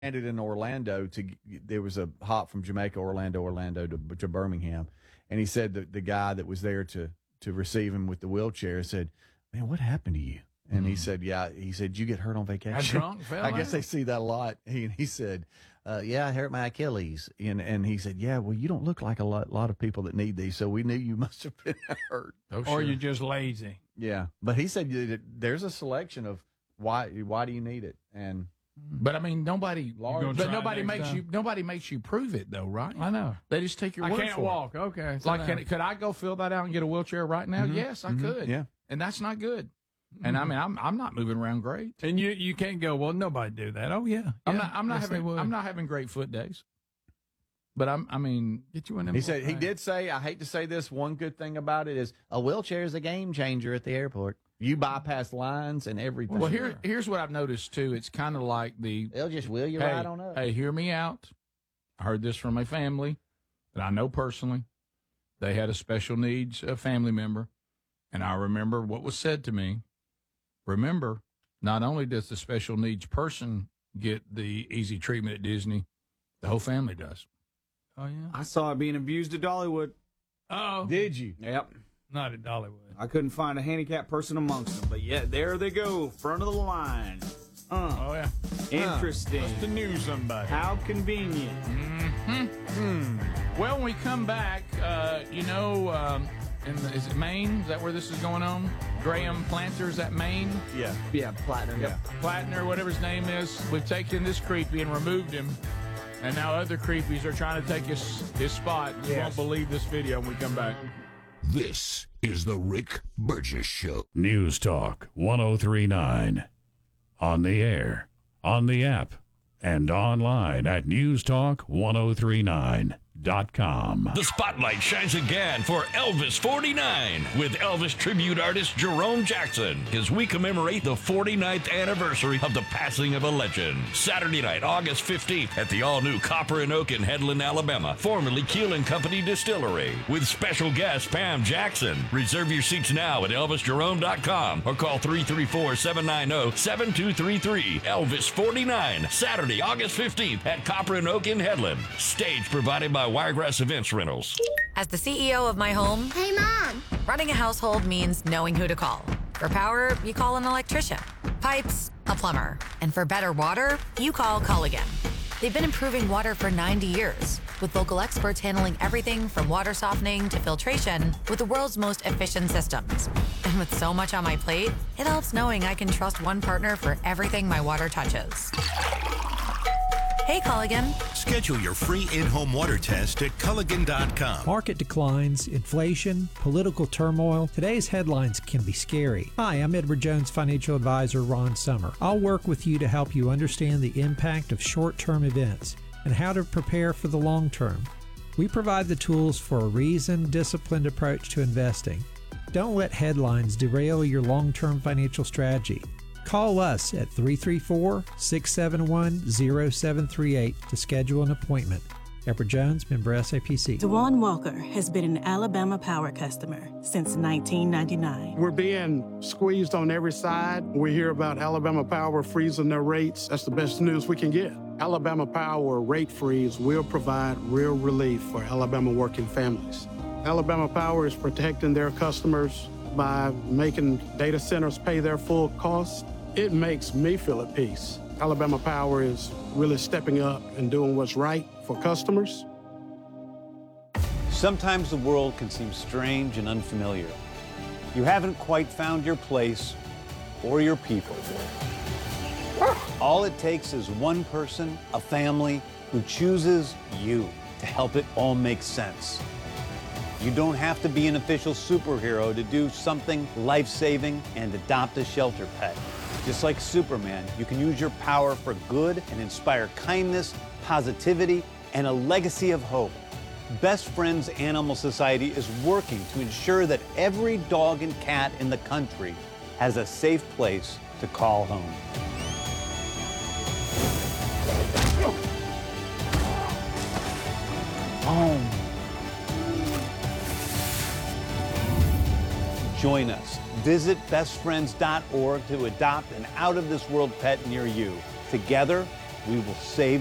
landed in Orlando there was a hop from Jamaica, Orlando to Birmingham. And he said the guy that was there to receive him with the wheelchair said, "Man, what happened to you?" And he said, "Yeah." He said, "You get hurt on vacation?" Drunk, fell I guess out. they see that a lot. He said, "Yeah, I hurt my Achilles." And he said, "Yeah, well, you don't look like a lot of people that need these, so we knew you must have been hurt." Oh, Or sure. you're just lazy. Yeah, but he said there's a selection of why do you need it, and But I mean, nobody gonna try nobody next makes time? you nobody makes you prove it though, right? I know. They just take your I word can't for walk. Okay. it. Like, could I go fill that out and get a wheelchair right now? Yes, I could. yeah. And that's not good. And I mean, I'm not moving around great. And you can't go, well, nobody do that. Oh, yeah. I'm Yeah. Yes, they would. not having great foot days. But I mean, Get you in them. he said he did say, I hate to say this, one good thing about it is a wheelchair is a game changer at the airport. You bypass lines and everything. well, here's what I've noticed too. It's kind of like they'll just wheel you right on up. Hey, hear me out. I heard this from a family that I know personally. They had a special needs family member, and I remember what was said to me. Remember, not only does the special needs person get the easy treatment at Disney, the whole family does. Oh, yeah. I saw it being abused at Dollywood. Oh, Did you? Yep. not at Dollywood. I couldn't find a handicapped person amongst them, but yeah, there they go, front of the line. Oh, yeah. Interesting. To knew somebody. How convenient. Well, when we come back, is it Maine? Is that where this is going on? Graham Planter, is that Maine? Yeah. Yeah, platinum. Yeah. Platner, whatever his name is. We've taken this creepy and removed him. And now other creepies are trying to take his spot. You won't believe this video when we come back. This is the Rick Burgess Show. News Talk 1039. On the air, on the app, and online at newstalk1039.com. The spotlight shines again for Elvis 49 with Elvis tribute artist Jerome Jackson as we commemorate the 49th anniversary of the passing of a legend. Saturday night, August 15th at the all-new Copper and Oak in Headland, Alabama, formerly Keel & Company Distillery, with special guest Pam Jackson. Reserve your seats now at ElvisJerome.com or call 334-790-7233. Elvis 49, Saturday, August 15th at Copper and Oak in Headland. Stage provided by Wiregrass Events Rentals. As the CEO of my home, Hey, Mom! running a household means knowing who to call. For power, you call an electrician. Pipes, a plumber. And for better water, you call Culligan. They've been improving water for 90 years, with local experts handling everything from water softening to filtration with the world's most efficient systems. And with so much on my plate, it helps knowing I can trust one partner for everything my water touches. Hey, Culligan. Schedule your free in-home water test at Culligan.com. Market declines, inflation, political turmoil. Today's headlines can be scary. Hi, I'm Edward Jones financial advisor Ron Summer. I'll work with you to help you understand the impact of short-term events and how to prepare for the long term. We provide the tools for a reasoned, disciplined approach to investing. Don't let headlines derail your long-term financial strategy. Call us at 334-671-0738 to schedule an appointment. Edward Jones, member SAPC. Dewan Walker has been an Alabama Power customer since 1999. We're being squeezed on every side. We hear about Alabama Power freezing their rates. That's the best news we can get. Alabama Power rate freeze will provide real relief for Alabama working families. Alabama Power is protecting their customers by making data centers pay their full cost. It makes me feel at peace. Alabama Power is really stepping up and doing what's right for customers. Sometimes the world can seem strange and unfamiliar. You haven't quite found your place or your people. All it takes is one person, a family, who chooses you to help it all make sense. You don't have to be an official superhero to do something life-saving and adopt a shelter pet. Just like Superman, you can use your power for good and inspire kindness, positivity, and a legacy of hope. Best Friends Animal Society is working to ensure that every dog and cat in the country has a safe place to call home. Home. Join us. Visit bestfriends.org to adopt an out-of-this-world pet near you. Together, we will save